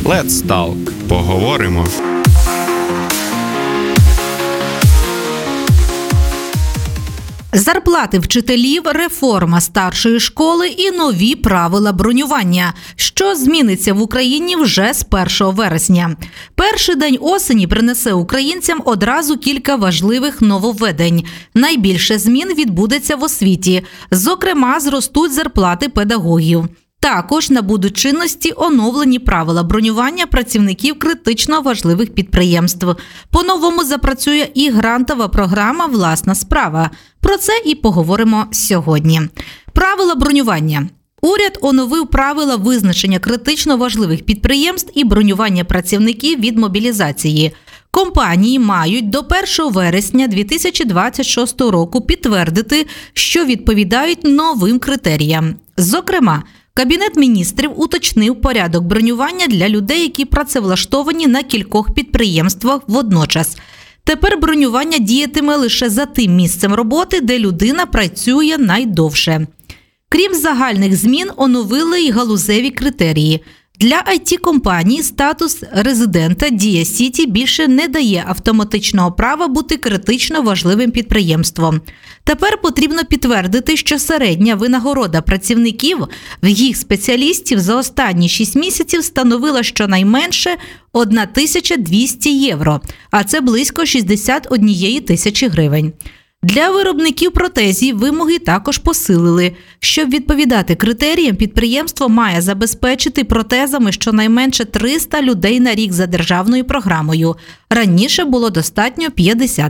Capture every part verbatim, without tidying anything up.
Let's Talk. Поговоримо. Зарплати вчителів, реформа старшої школи і нові правила бронювання. Що зміниться в Україні вже з першого вересня? Перший день осені принесе українцям одразу кілька важливих нововведень. Найбільше змін відбудеться в освіті. Зокрема, зростуть зарплати педагогів. Також набудуть чинності оновлені правила бронювання працівників критично важливих підприємств. По-новому запрацює і грантова програма «Власна справа». Про це і поговоримо сьогодні. Правила бронювання. Уряд оновив правила визначення критично важливих підприємств і бронювання працівників від мобілізації. Компанії мають до першого вересня дві тисячі двадцять шостого року підтвердити, що відповідають новим критеріям. Зокрема, Кабінет міністрів уточнив порядок бронювання для людей, які працевлаштовані на кількох підприємствах водночас. Тепер бронювання діятиме лише за тим місцем роботи, де людина працює найдовше. Крім загальних змін, оновили й галузеві критерії. Для ай ті-компаній статус резидента Дія Сіті більше не дає автоматичного права бути критично важливим підприємством. Тепер потрібно підтвердити, що середня винагорода працівників в їх спеціалістів за останні шість місяців становила щонайменше тисяча двісті євро, а це близько шістдесят однієї тисячі гривень. Для виробників протезів вимоги також посилили. Щоб відповідати критеріям, підприємство має забезпечити протезами щонайменше триста людей на рік за державною програмою. Раніше було достатньо п'ятдесят.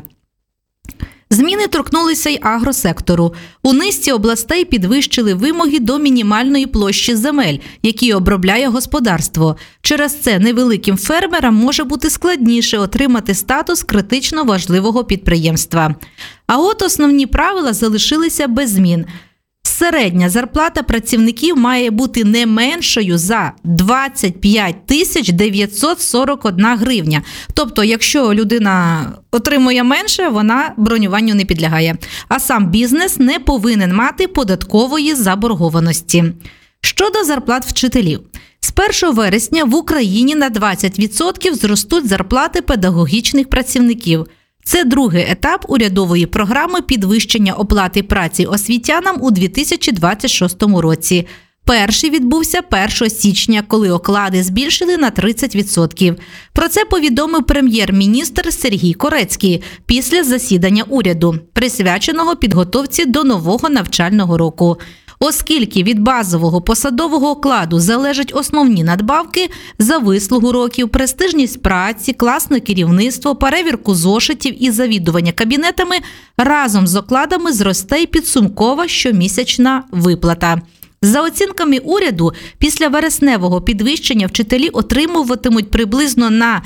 Зміни торкнулися й агросектору. У низці областей підвищили вимоги до мінімальної площі земель, які обробляє господарство. Через це невеликим фермерам може бути складніше отримати статус критично важливого підприємства. А от основні правила залишилися без змін. Середня зарплата працівників має бути не меншою за двадцять п'ять тисяч дев'ятсот сорок одна гривня. Тобто, якщо людина отримує менше, вона бронюванню не підлягає. А сам бізнес не повинен мати податкової заборгованості. Щодо зарплат вчителів. З першого вересня в Україні на двадцять відсотків зростуть зарплати педагогічних працівників. Це другий етап урядової програми підвищення оплати праці освітянам у дві тисячі двадцять шостому році. Перший відбувся першого січня, коли оклади збільшили на тридцять відсотків. Про це повідомив прем'єр-міністр Сергій Корецький після засідання уряду, присвяченого підготовці до нового навчального року. Оскільки від базового посадового окладу залежать основні надбавки за вислугу років, престижність праці, класне керівництво, перевірку зошитів і завідування кабінетами, разом з окладами зросте й підсумкова щомісячна виплата. За оцінками уряду, після вересневого підвищення вчителі отримуватимуть приблизно на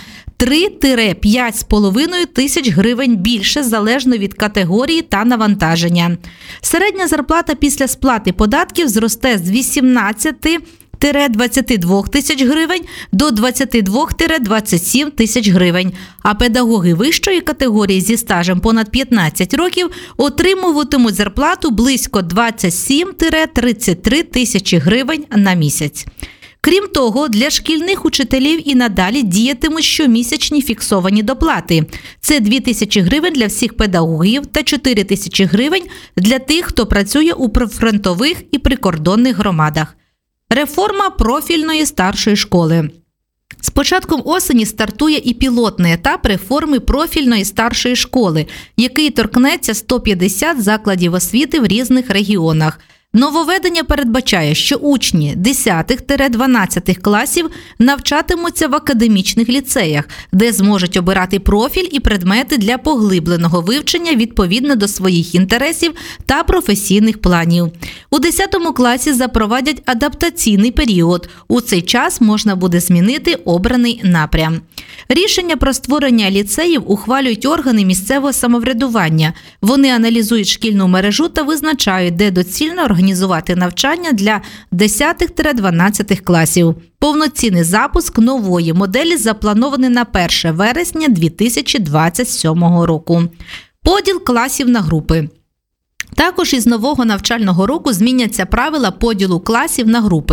три-п'ять з половиною тисяч гривень більше, залежно від категорії та навантаження. Середня зарплата після сплати податків зросте з вісімнадцяти – двадцяти двох тисяч гривень до двадцяти двох – двадцяти семи тисяч гривень, а педагоги вищої категорії зі стажем понад п'ятнадцять років отримуватимуть зарплату близько двадцять сім – тридцять три тисячі гривень на місяць. Крім того, для шкільних учителів і надалі діятимуть щомісячні фіксовані доплати. Це дві тисячі гривень для всіх педагогів та чотири тисячі гривень для тих, хто працює у прифронтових і прикордонних громадах. Реформа профільної старшої школи. З початком осені стартує і пілотний етап реформи профільної старшої школи, який торкнеться сто п'ятдесят закладів освіти в різних регіонах. Нововведення передбачає, що учні десятих-дванадцятих класів навчатимуться в академічних ліцеях, де зможуть обирати профіль і предмети для поглибленого вивчення відповідно до своїх інтересів та професійних планів. У десятому класі запровадять адаптаційний період. У цей час можна буде змінити обраний напрям. Рішення про створення ліцеїв ухвалюють органи місцевого самоврядування. Вони аналізують шкільну мережу та визначають, де доцільно організувати навчання для десятих-дванадцятих класів. Повноцінний запуск нової моделі запланований на перше вересня дві тисячі двадцять сьомого року. Поділ класів на групи. Також із нового навчального року зміняться правила поділу класів на групи.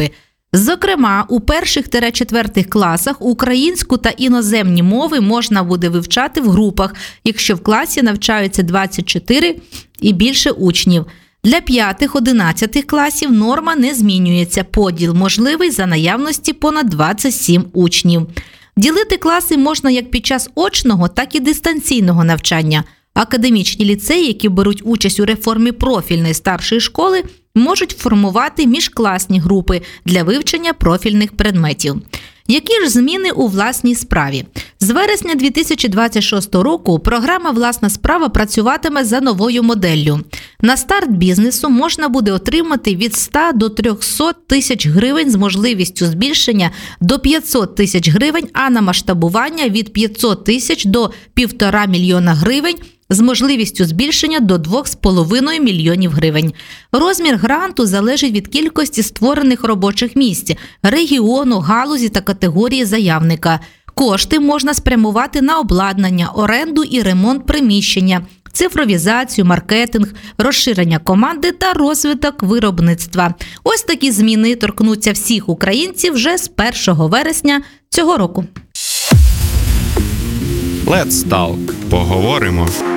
Зокрема, у перших-четвертих класах українську та іноземні мови можна буде вивчати в групах, якщо в класі навчаються двадцять чотири і більше учнів. Для п'ятих-одинадцятих класів норма не змінюється, поділ можливий за наявності понад двадцять сім учнів. Ділити класи можна як під час очного, так і дистанційного навчання. Академічні ліцеї, які беруть участь у реформі профільної старшої школи, можуть формувати міжкласні групи для вивчення профільних предметів. Які ж зміни у власній справі? З вересня дві тисячі двадцять шостого року програма «Власна справа» працюватиме за новою моделлю. На старт бізнесу можна буде отримати від ста до трьохсот тисяч гривень з можливістю збільшення до п'ятсот тисяч гривень, а на масштабування від п'ятсот тисяч до півтора мільйона гривень з можливістю збільшення до двох з половиною мільйонів гривень. Розмір гранту залежить від кількості створених робочих місць, регіону, галузі та категорії заявника. Кошти можна спрямувати на обладнання, оренду і ремонт приміщення, цифровізацію, маркетинг, розширення команди та розвиток виробництва. Ось такі зміни торкнуться всіх українців вже з першого вересня цього року. Let's Talk. Поговоримо.